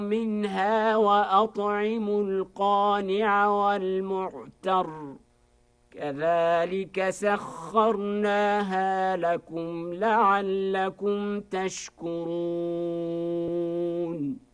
منها وأطعموا القانع والمعتر كذلك سخرناها لكم لعلكم تشكرون